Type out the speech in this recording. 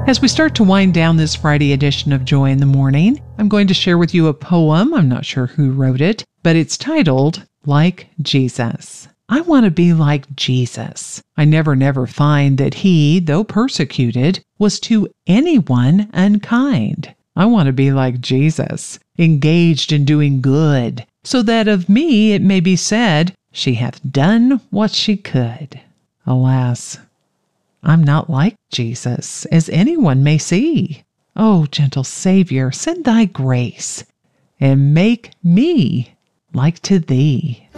As we start to wind down this Friday edition of Joy in the Morning, I'm going to share with you a poem. I'm not sure who wrote it, but it's titled, Like Jesus. I want to be like Jesus. I never find that he, though persecuted, was to anyone unkind. I want to be like Jesus, engaged in doing good, so that of me it may be said, she hath done what she could. Alas, I'm not like Jesus, as anyone may see. O gentle Savior, send thy grace, and make me like to thee.